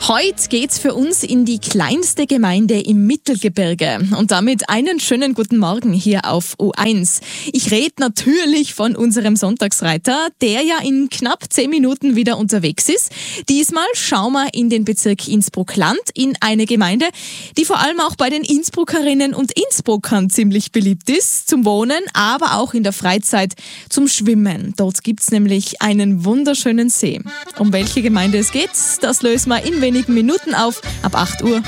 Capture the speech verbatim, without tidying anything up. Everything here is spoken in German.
Heute geht's für uns in die kleinste Gemeinde im Mittelgebirge und damit einen schönen guten Morgen hier auf U eins. Ich rede natürlich von unserem Sonntagsreiter, der ja in knapp zehn Minuten wieder unterwegs ist. Diesmal schauen wir in den Bezirk Innsbruck-Land, in eine Gemeinde, die vor allem auch bei den Innsbruckerinnen und Innsbruckern ziemlich beliebt ist, zum Wohnen, aber auch in der Freizeit zum Schwimmen. Dort gibt's nämlich einen wunderschönen See. Um welche Gemeinde es geht, das lösen wir in wenigen Minuten auf, ab acht Uhr.